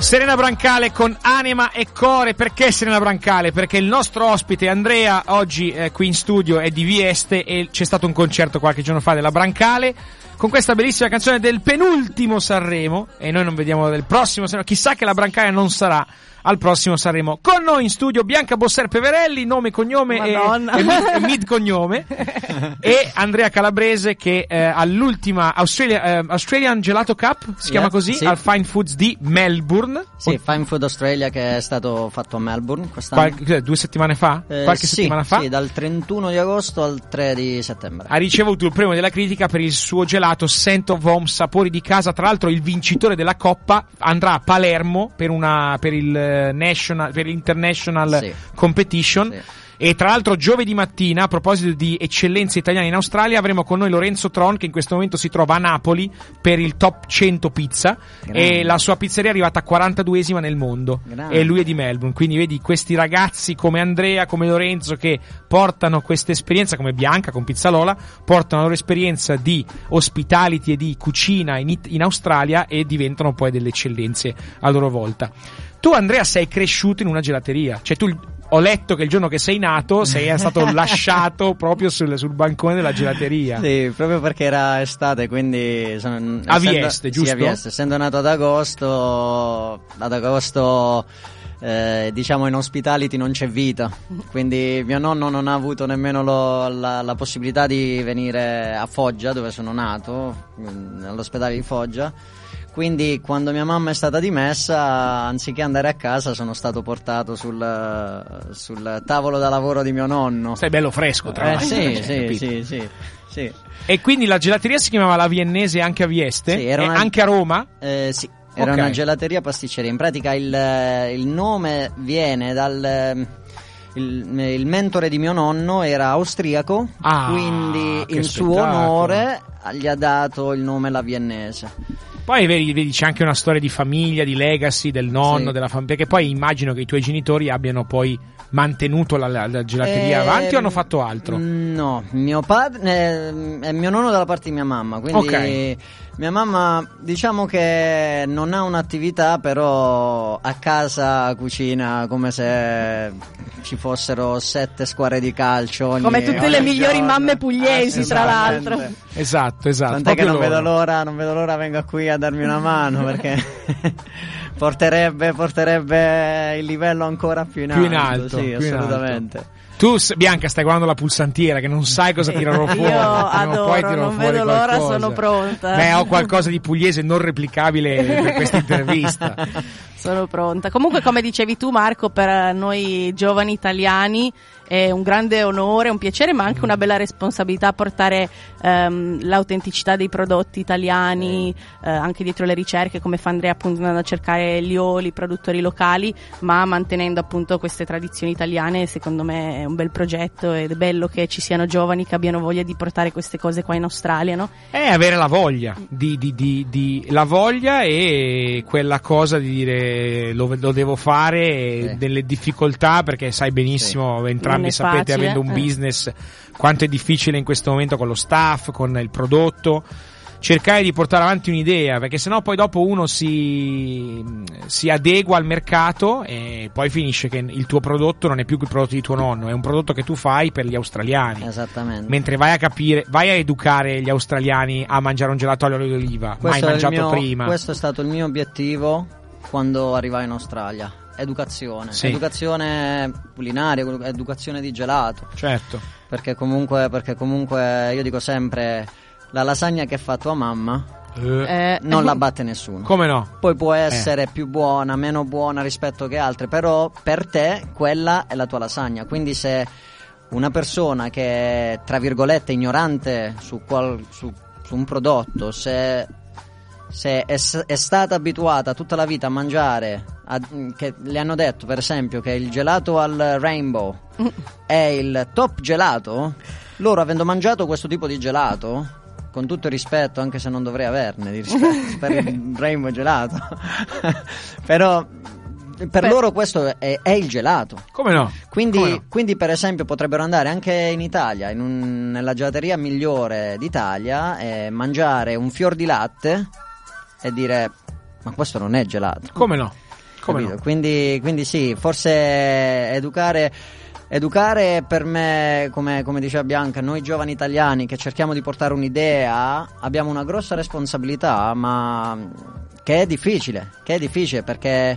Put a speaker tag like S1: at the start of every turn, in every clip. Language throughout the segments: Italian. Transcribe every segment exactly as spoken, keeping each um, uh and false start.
S1: Serena Brancale con Anima e Core. Perché Serena Brancale? Perché il nostro ospite Andrea oggi eh, qui in studio è di Vieste e c'è stato un concerto qualche giorno fa della Brancale con questa bellissima canzone del penultimo Sanremo, e noi non vediamo del prossimo Sanremo. Chissà che la Brancale non sarà al prossimo Sanremo. Con noi in studio Bianca Bosser Peverelli, nome, cognome e, e, mid, e mid cognome e Andrea Calabrese che eh, all'ultima Australia, eh, Australian Gelato Cup si yeah, chiama così, sì. al Fine Foods di Melbourne.
S2: Sì, Fine Food Australia, che è stato fatto a Melbourne quest'anno.
S1: Qual- due settimane fa?
S2: Eh,
S1: Qualche
S2: sì,
S1: settimana fa?
S2: Sì, dal trentuno di agosto al tre di settembre.
S1: Ha ricevuto il premio della critica per il suo gelato Scent of Home, sapori di casa. Tra l'altro il vincitore della coppa andrà a Palermo per una per il National, per l'International sì. Competition sì. E tra l'altro giovedì mattina, a proposito di eccellenze italiane in Australia, avremo con noi Lorenzo Tron, che in questo momento si trova a Napoli per il top cento pizza. Grande. E la sua pizzeria è arrivata a quarantaduesima nel mondo. Grande. E lui è di Melbourne, quindi vedi questi ragazzi come Andrea, come Lorenzo, che portano questa esperienza, come Bianca con Pizzalola, portano la loro esperienza di hospitality e di cucina in, in Australia e diventano poi delle eccellenze a loro volta. Tu, Andrea, sei cresciuto in una gelateria, cioè tu, ho letto che il giorno che sei nato sei stato lasciato proprio sul, sul bancone della gelateria.
S2: Sì, proprio perché era estate, quindi sono,
S1: a essendo, Vieste, giusto?
S2: Sì, a Vieste, essendo nato ad agosto, ad agosto eh, diciamo in hospitality non c'è vita, quindi mio nonno non ha avuto nemmeno lo, la, la possibilità di venire a Foggia, dove sono nato, all'ospedale di Foggia. Quindi quando mia mamma è stata dimessa, anziché andare a casa, sono stato portato sul, sul tavolo da lavoro di mio nonno.
S1: Sei bello fresco, tra l'altro.
S2: Eh, sì, sì, sì, sì, sì.
S1: E quindi la gelateria si chiamava La Viennese anche a Vieste?
S2: Sì, era
S1: e
S2: una...
S1: anche a Roma?
S2: Eh, sì, era okay. Una gelateria pasticceria. In pratica il, il nome viene dal... Il, il mentore di mio nonno era austriaco, ah, quindi in suo onore gli ha dato il nome La Viennese.
S1: Poi vedi, vedi c'è anche una storia di famiglia, di legacy del nonno, sì. della famiglia, perché poi immagino che i tuoi genitori abbiano poi mantenuto la, la, la gelateria eh, avanti o hanno fatto altro?
S2: No, mio padre eh, è mio nonno dalla parte di mia mamma, quindi okay. Mia mamma diciamo che non ha un'attività, però a casa cucina come se ci fossero sette squadre di calcio ogni,
S3: come tutte le migliori giorno. Mamme pugliesi ah, tra l'altro.
S1: Esatto, esatto.
S2: Tant'è che non vedo l'ora, non vedo l'ora venga qui a darmi una mano, perché porterebbe, porterebbe il livello ancora più in alto.
S1: Più in alto,
S2: sì,
S1: più
S2: assolutamente.
S1: In alto. Tu, Bianca, stai guardando la pulsantiera che non sai cosa tirerò fuori.
S3: Io adoro, poi non
S1: fuori
S3: vedo
S1: qualcosa.
S3: L'ora, sono pronta.
S1: Beh, ho qualcosa di pugliese non replicabile per questa intervista.
S3: Sono pronta. Comunque, come dicevi tu, Marco, per noi giovani italiani è un grande onore, un piacere, ma anche una bella responsabilità portare um, l'autenticità dei prodotti italiani, eh, anche dietro le ricerche, come fa Andrea, appunto, andando a cercare gli oli, i produttori locali, ma mantenendo appunto queste tradizioni italiane. Secondo me è un bel progetto ed è bello che ci siano giovani che abbiano voglia di portare queste cose qua in Australia, no?
S1: È avere la voglia, di, di, di, di la voglia e quella cosa di dire lo, lo devo fare, sì. Delle difficoltà, perché sai benissimo, sì. Entrambi sapete, facile, avendo un eh. business, quanto è difficile in questo momento con lo staff, con il prodotto, cercare di portare avanti un'idea, perché sennò poi dopo uno si, si adegua al mercato e poi finisce che il tuo prodotto non è più il prodotto di tuo nonno, è un prodotto che tu fai per gli australiani.
S2: Esattamente.
S1: Mentre vai a capire, vai a educare gli australiani a mangiare un gelato all'olio di oliva, questo mai mangiato
S2: mio,
S1: prima.
S2: Questo è stato il mio obiettivo quando arrivai in Australia. Educazione, sì. Educazione culinaria, educazione di gelato.
S1: Certo.
S2: Perché comunque, perché comunque io dico sempre, la lasagna che fa tua mamma eh, non la batte nessuno.
S1: Come no?
S2: Poi può essere eh. più buona, meno buona rispetto che altre, però per te quella è la tua lasagna. Quindi se una persona che è tra virgolette ignorante su, qual, su, su un prodotto, se se è, è stata abituata tutta la vita a mangiare, a, che le hanno detto per esempio che il gelato al Rainbow è il top gelato, loro avendo mangiato questo tipo di gelato, con tutto il rispetto, anche se non dovrei averne di rispetto per il Rainbow gelato, però per, per loro questo è, è il gelato.
S1: Come no?
S2: Quindi,
S1: Come no?
S2: quindi per esempio potrebbero andare anche in Italia, in un, nella gelateria migliore d'Italia, e mangiare un fior di latte e dire: ma questo non è gelato.
S1: Come no? Come no?
S2: Quindi, quindi sì, forse educare... Educare per me, come, come diceva Bianca, noi giovani italiani che cerchiamo di portare un'idea, abbiamo una grossa responsabilità, ma che è difficile, che è difficile perché,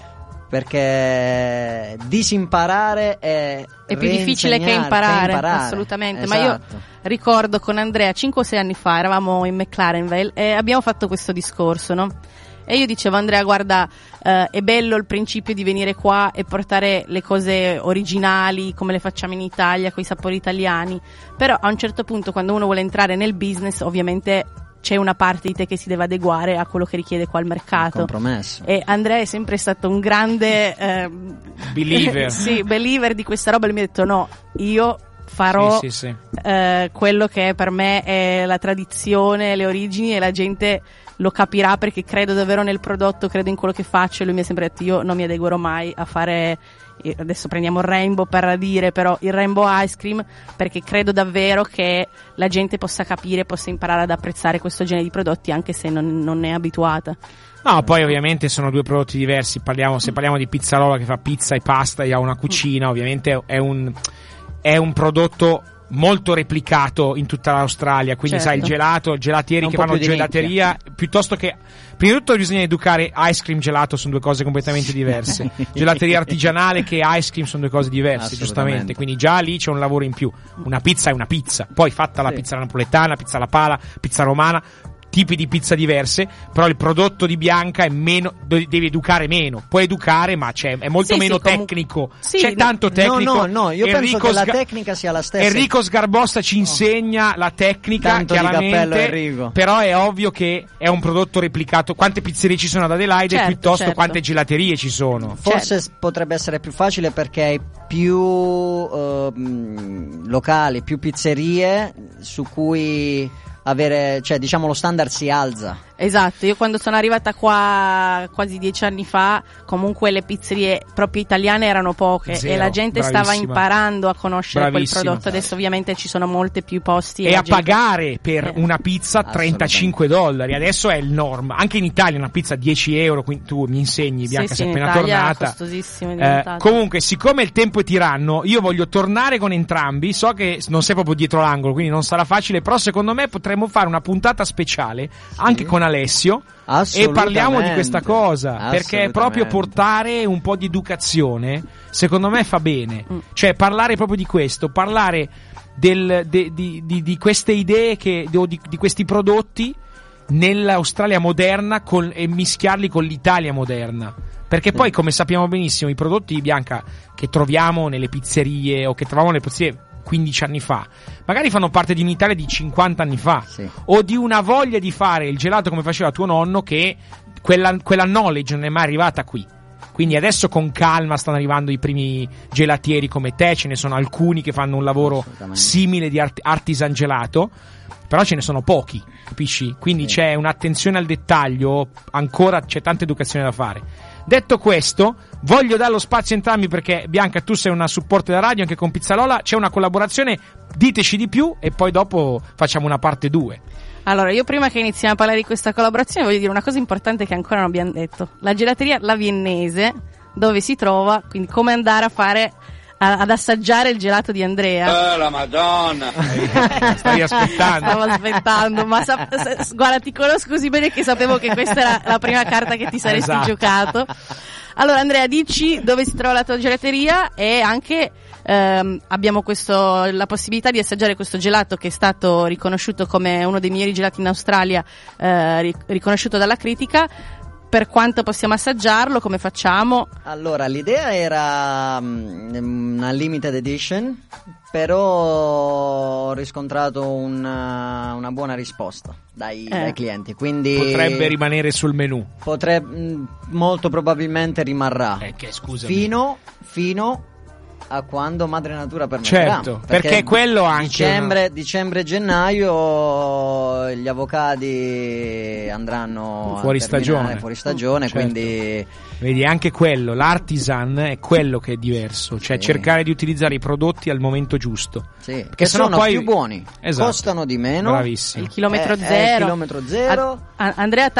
S2: perché disimparare è
S3: è più difficile che imparare,
S2: che imparare.
S3: Assolutamente.
S2: Esatto.
S3: Ma io ricordo con Andrea cinque o sei anni fa, eravamo in McLarenville e abbiamo fatto questo discorso, no? E io dicevo, Andrea, guarda, eh, è bello il principio di venire qua e portare le cose originali come le facciamo in Italia, con i sapori italiani, però a un certo punto quando uno vuole entrare nel business ovviamente c'è una parte di te che si deve adeguare a quello che richiede qua il mercato.
S2: Compromesso.
S3: E Andrea è sempre stato un grande eh,
S1: believer.
S3: sì, believer di questa roba, e mi ha detto no, io farò
S1: sì, sì, sì.
S3: Eh, quello che per me è la tradizione, le origini, e la gente lo capirà perché credo davvero nel prodotto, credo in quello che faccio. E lui mi ha sempre detto io non mi adeguerò mai a fare, adesso prendiamo il Rainbow per dire, però il Rainbow Ice Cream, perché credo davvero che la gente possa capire, possa imparare ad apprezzare questo genere di prodotti anche se non, non è abituata.
S1: No, poi ovviamente sono due prodotti diversi. Parliamo, se parliamo di Pizzarola che fa pizza e pasta e ha una cucina, ovviamente è un è un prodotto molto replicato in tutta l'Australia, quindi
S3: certo.
S1: sai, il gelato, il gelatieri che fanno gelateria,
S2: nicchia.
S1: Piuttosto che, prima di tutto bisogna educare ice cream, gelato sono due cose completamente diverse. Gelateria artigianale che ice cream sono due cose diverse, giustamente, quindi già lì c'è un lavoro in più. Una pizza è una pizza, poi fatta la
S2: sì.
S1: pizza napoletana, pizza alla pala, pizza romana, tipi di pizza diverse, però il prodotto di Bianca è meno, devi educare meno, puoi educare ma c'è, è molto
S3: sì,
S1: meno
S3: sì, comu-
S1: tecnico,
S3: sì,
S1: c'è tanto tecnico.
S2: No, no, no, io
S1: Enrico
S2: penso che la
S1: Sga-
S2: tecnica sia la stessa.
S1: Enrico Sgarbossa ci insegna oh. la tecnica,
S2: tanto
S1: chiaramente,
S2: di cappello, Enrico.
S1: Però è ovvio che è un prodotto replicato. Quante pizzerie ci sono ad Adelaide,
S3: certo,
S1: piuttosto
S3: certo.
S1: quante gelaterie ci sono.
S2: Forse
S3: certo.
S2: potrebbe essere più facile perché hai più uh, locali, più pizzerie su cui avere, cioè diciamo lo standard si alza.
S3: Esatto, io quando sono arrivata qua quasi dieci anni fa, comunque le pizzerie proprio italiane erano poche.
S1: Zero,
S3: e la gente
S1: bravissima.
S3: stava imparando a conoscere
S1: Bravissima.
S3: quel prodotto. Adesso ovviamente ci sono molte più posti.
S1: E,
S3: e
S1: a
S3: gente...
S1: pagare per
S3: eh.
S1: una pizza trentacinque dollari, adesso è il norm. Anche in Italia una pizza dieci euro, quindi tu mi insegni, Bianca,
S3: sì,
S1: sei
S3: sì,
S1: appena
S3: in Italia
S1: tornata.
S3: È costosissimo, è
S1: eh,
S3: diventato.
S1: comunque, siccome il tempo è tiranno, io voglio tornare con entrambi. So che non sei proprio dietro l'angolo, quindi non sarà facile, però secondo me potremmo fare una puntata speciale sì. anche con Alessio. E parliamo di questa cosa, perché proprio portare un po' di educazione secondo me fa bene, mm. cioè parlare proprio di questo, parlare del, de, di, di, di queste idee che, di, di questi prodotti nell'Australia moderna con, e mischiarli con l'Italia moderna, perché poi come sappiamo benissimo i prodotti di Bianca che troviamo nelle pizzerie o che trovavamo nelle pizzerie quindici anni fa magari fanno parte di un'Italia di cinquanta anni fa, sì. o di una voglia di fare il gelato come faceva tuo nonno, che quella, quella knowledge non è mai arrivata qui. Quindi adesso con calma stanno arrivando i primi gelatieri come te, ce ne sono alcuni che fanno un lavoro simile di art- artisan gelato, però ce ne sono pochi, capisci? Quindi sì. c'è un'attenzione al dettaglio, ancora c'è tanta educazione da fare. Detto questo, voglio dare lo spazio a entrambi perché Bianca, tu sei una supporter della radio, anche con Pizzalola c'è una collaborazione, diteci di più e poi dopo facciamo una parte due.
S3: Allora, io prima che iniziamo a parlare di questa collaborazione voglio dire una cosa importante che ancora non abbiamo detto. La gelateria La Viennese, dove si trova, quindi come andare a fare a, ad assaggiare il gelato di Andrea.
S4: Oh, la Madonna!
S1: Stavi aspettando.
S3: Stavo aspettando, ma sa, sa, guarda, ti conosco così bene che sapevo che questa era la prima carta che ti saresti
S1: esatto.
S3: giocato. Allora, Andrea, dici dove si trova la tua gelateria e anche ehm, abbiamo questo, la possibilità di assaggiare questo gelato che è stato riconosciuto come uno dei migliori gelati in Australia, eh, riconosciuto dalla critica. Per quanto possiamo assaggiarlo, come facciamo?
S2: Allora, l'idea era um, una limited edition, però ho riscontrato una, una buona risposta dai,
S3: eh.
S2: dai clienti, quindi
S1: potrebbe rimanere sul menù.
S2: Potrebbe, molto probabilmente rimarrà.
S1: Eh, che scusami.
S2: Fino, fino a quando Madre Natura permetterà.
S1: Certo, perché, perché quello anche
S2: dicembre,
S1: una...
S2: dicembre gennaio gli avocadi andranno
S1: fuori stagione,
S2: fuori stagione,
S1: certo.
S2: Quindi
S1: vedi, anche quello, l'artisan è quello che è diverso, cioè sì. cercare di utilizzare i prodotti al momento giusto.
S2: Sì, perché sono poi... più buoni,
S1: esatto.
S2: costano di meno.
S1: Bravissimo.
S3: Il chilometro
S2: è,
S3: zero.
S2: È il chilometro zero.
S3: A- Andrea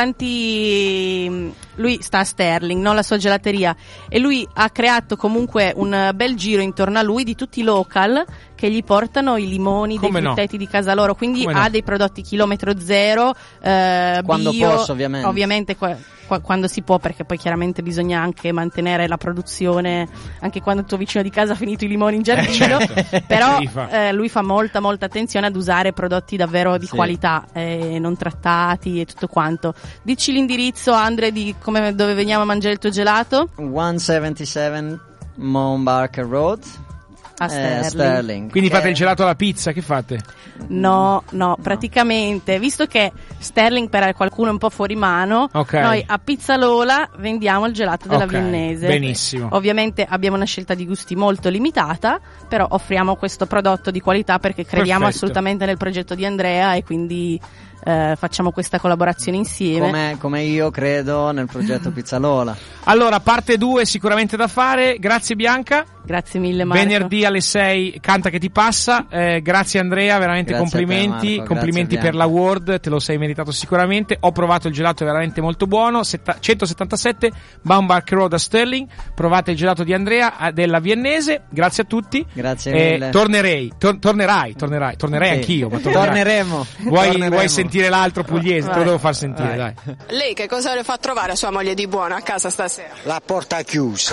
S3: tanti lui sta a Sterling, no? La sua gelateria, e lui ha creato comunque un bel giro intorno a lui di tutti i local che gli portano i limoni
S1: Come
S3: dei
S1: no?
S3: frutteti di casa loro, quindi
S1: Come
S3: ha
S1: no?
S3: dei prodotti chilometro zero, eh,
S2: quando
S3: bio,
S2: posso ovviamente
S3: ovviamente qua, qua, quando si può, perché poi chiaramente bisogna anche mantenere la produzione anche quando il tuo vicino di casa ha finito i limoni in giardino,
S1: eh, certo.
S3: però eh, lui fa molta molta attenzione ad usare prodotti davvero di
S2: sì.
S3: qualità, eh, non trattati e tutto quanto. Dici l'indirizzo, Andre, di come, dove veniamo a mangiare il tuo gelato?
S2: centosettantasette Mount Barker Road
S3: A Sterling.
S2: eh, Sterling.
S1: Quindi fate
S2: eh.
S1: il gelato alla pizza, che fate?
S3: No, no, praticamente, visto che Sterling per qualcuno è un po' fuori mano,
S1: okay.
S3: noi a Pizzalola vendiamo il gelato della
S1: okay.
S3: Viennese.
S1: Benissimo.
S3: Ovviamente abbiamo una scelta di gusti molto limitata, però offriamo questo prodotto di qualità perché crediamo
S1: Perfetto.
S3: assolutamente nel progetto di Andrea e quindi eh, facciamo questa collaborazione insieme.
S2: Come, come io credo nel progetto Pizzalola.
S1: Allora, parte due sicuramente da fare. Grazie Bianca.
S3: Grazie mille Marco.
S1: Venerdì alle sei Canta che ti passa. Eh, grazie Andrea, veramente
S2: grazie
S1: complimenti.
S2: a te, Marco,
S1: complimenti per l'award, te lo sei meritato sicuramente. Ho provato il gelato, è veramente molto buono. Setta- centosettantasette Mount Barker Road a Sterling. Provate il gelato di Andrea della Viennese. Grazie a tutti.
S2: Grazie
S1: eh,
S2: mille.
S1: Tornerei, tor- tornerai, tornerai, tornerei
S2: sì.
S1: anch'io. Ma tornerai.
S2: Torneremo.
S1: Vuoi,
S2: Torneremo.
S1: vuoi sentire l'altro pugliese? Te lo devo far sentire,
S2: Vai.
S1: dai.
S4: Lei che cosa le fa trovare a sua moglie di buono a casa stasera?
S5: La porta chiusa.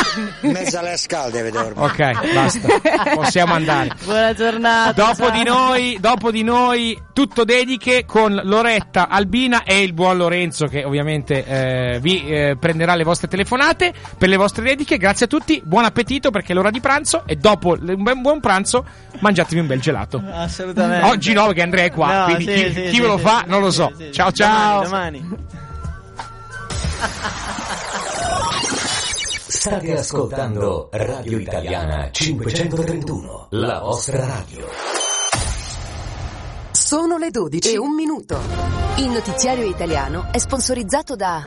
S5: In mezzo alle scale deve dormire.
S1: Ok, basta. Possiamo andare.
S3: Buona giornata.
S1: Dopo
S3: ciao.
S1: di noi, dopo di noi, tutto dediche con Loretta, Albina e il buon Lorenzo che ovviamente eh, vi eh, prenderà le vostre telefonate per le vostre dediche. Grazie a tutti, buon appetito perché è l'ora di pranzo e dopo un ben buon pranzo mangiatevi un bel gelato.
S2: Assolutamente.
S1: Oggi no, perché Andrea è qua,
S2: No,
S1: quindi
S2: sì,
S1: chi,
S2: sì,
S1: chi
S2: sì,
S1: ve lo
S2: sì,
S1: fa
S2: sì,
S1: non lo
S2: sì,
S1: so.
S2: sì, sì.
S1: Ciao ciao.
S2: Domani. domani.
S6: State ascoltando Radio Italiana cinquecentotrentuno, la vostra radio.
S7: Sono le dodici e un minuto. Il notiziario italiano è sponsorizzato da...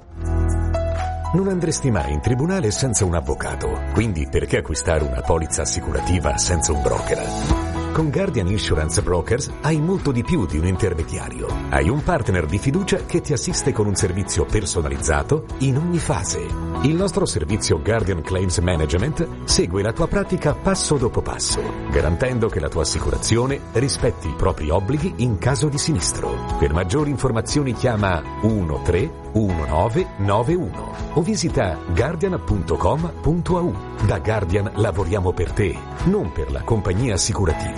S8: Non andresti mai in tribunale senza un avvocato, quindi perché acquistare una polizza assicurativa senza un broker? Con Guardian Insurance Brokers hai molto di più di un intermediario. Hai un partner di fiducia che ti assiste con un servizio personalizzato in ogni fase. Il nostro servizio Guardian Claims Management segue la tua pratica passo dopo passo, garantendo che la tua assicurazione rispetti i propri obblighi in caso di sinistro. Per maggiori informazioni chiama uno tre uno nove nove uno o visita guardian punto com punto a u. Da Guardian lavoriamo per te, non per la compagnia assicurativa.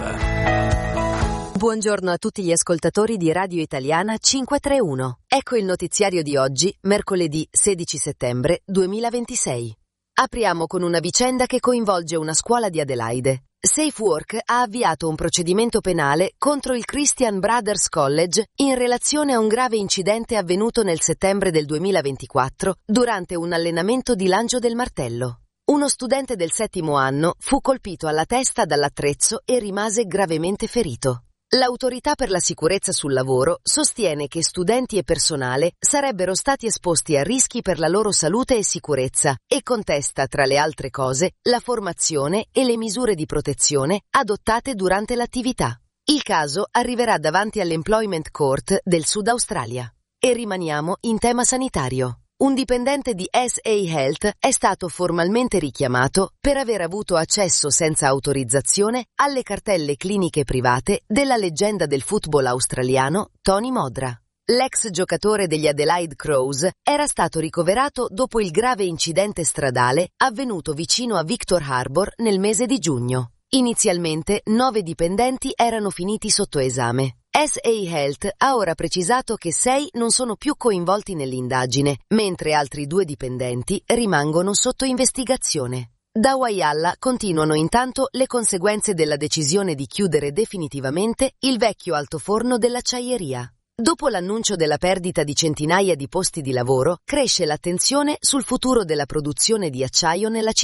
S7: Buongiorno a tutti gli ascoltatori di Radio Italiana cinquecentotrentuno. Ecco il notiziario di oggi, mercoledì sedici settembre duemilaventisei. Apriamo con una vicenda che coinvolge una scuola di Adelaide. SafeWork ha avviato un procedimento penale contro il Christian Brothers College in relazione a un grave incidente avvenuto nel settembre del duemilaventiquattro durante un allenamento di lancio del martello. Uno studente del settimo anno fu colpito alla testa dall'attrezzo e rimase gravemente ferito. L'Autorità per la sicurezza sul lavoro sostiene che studenti e personale sarebbero stati esposti a rischi per la loro salute e sicurezza e contesta, tra le altre cose, la formazione e le misure di protezione adottate durante l'attività. Il caso arriverà davanti all'Employment Court del Sud Australia. E rimaniamo in tema sanitario. Un dipendente di S A Health è stato formalmente richiamato per aver avuto accesso senza autorizzazione alle cartelle cliniche private della leggenda del football australiano Tony Modra. L'ex giocatore degli Adelaide Crows era stato ricoverato dopo il grave incidente stradale avvenuto vicino a Victor Harbor nel mese di giugno. Inizialmente nove dipendenti erano finiti sotto esame. S A Health ha ora precisato che sei non sono più coinvolti nell'indagine, mentre altri due dipendenti rimangono sotto investigazione. Da Whyalla continuano intanto le conseguenze della decisione di chiudere definitivamente il vecchio altoforno dell'acciaieria. Dopo l'annuncio della perdita di centinaia di posti di lavoro, cresce l'attenzione sul futuro della produzione di acciaio nella città.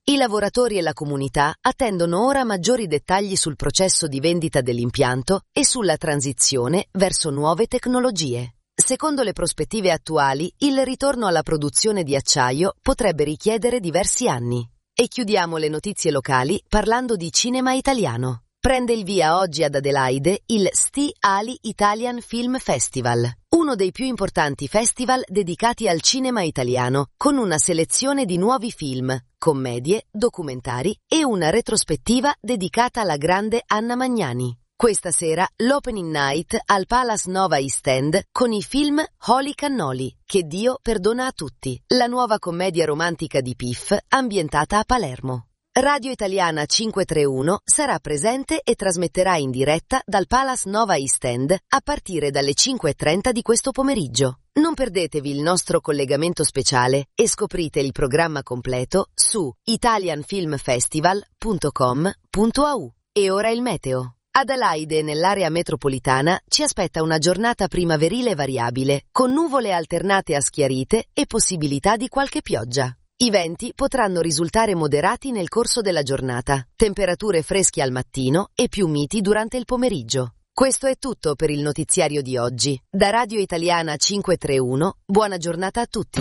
S7: I lavoratori e la comunità attendono ora maggiori dettagli sul processo di vendita dell'impianto e sulla transizione verso nuove tecnologie. Secondo le prospettive attuali, il ritorno alla produzione di acciaio potrebbe richiedere diversi anni. E chiudiamo le notizie locali parlando di cinema italiano. Prende il via oggi ad Adelaide il Sti Ali Italian Film Festival, uno dei più importanti festival dedicati al cinema italiano, con una selezione di nuovi film, commedie, documentari e una retrospettiva dedicata alla grande Anna Magnani. Questa sera l'opening night al Palace Nova East End con i film Holy Cannoli, Che Dio perdona a tutti, la nuova commedia romantica di Piff ambientata a Palermo. Radio Italiana cinquecentotrentuno sarà presente e trasmetterà in diretta dal Palace Nova East End a partire dalle cinque e trenta di questo pomeriggio. Non perdetevi il nostro collegamento speciale e scoprite il programma completo su italian film festival punto com punto a u. E ora il meteo. Ad Adelaide e nell'area metropolitana ci aspetta una giornata primaverile variabile, con nuvole alternate a schiarite e possibilità di qualche pioggia. I venti potranno risultare moderati nel corso della giornata, temperature fresche al mattino e più miti durante il pomeriggio. Questo è tutto per il notiziario di oggi. Da Radio Italiana cinquecentotrentuno, buona giornata a tutti.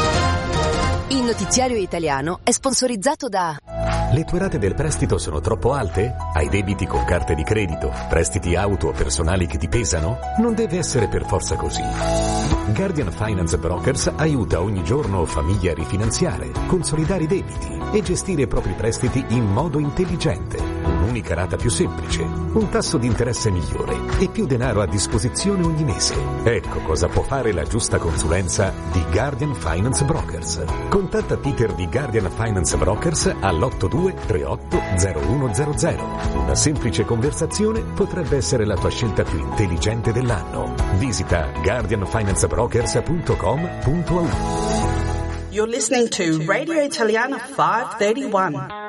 S7: Il notiziario italiano è sponsorizzato da...
S8: Le tue rate del prestito sono troppo alte? Hai debiti con carte di credito? Prestiti auto o personali che ti pesano? Non deve essere per forza così. Guardian Finance Brokers aiuta ogni giorno famiglie a rifinanziare, consolidare i debiti e gestire i propri prestiti in modo intelligente. Un'unica rata più semplice, un tasso di interesse migliore e più denaro a disposizione ogni mese. Ecco cosa può fare la giusta consulenza di Guardian Finance Brokers. Contatta Peter di Guardian Finance Brokers all'otto due tre otto zero uno zero zero. Una semplice conversazione potrebbe essere la tua scelta più intelligente dell'anno. Visita guardian finance brokers punto com punto a u.
S9: You're listening to Radio Italiana five thirty-one.